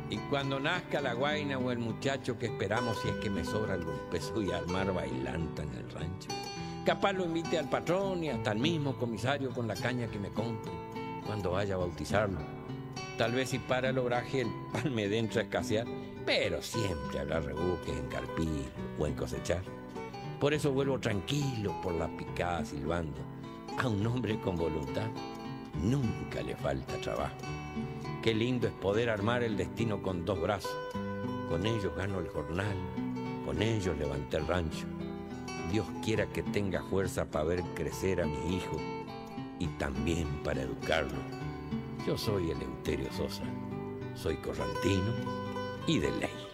Y cuando nazca la guaina o el muchacho que esperamos, si es que me sobra algún peso, y armar bailanta en el rancho. Capaz lo invite al patrón y hasta al mismo comisario con la caña que me compre cuando vaya a bautizarlo. Tal vez si para el obraje el pan me dé a escasear, pero siempre habrá rebuques en carpir o en cosechar. Por eso vuelvo tranquilo por la picada silbando. A un hombre con voluntad nunca le falta trabajo. Qué lindo es poder armar el destino con dos brazos. Con ellos gano el jornal, con ellos levanté el rancho. Dios quiera que tenga fuerza para ver crecer a mi hijo y también para educarlo. Yo soy Eleuterio Sosa, soy corrantino y de ley.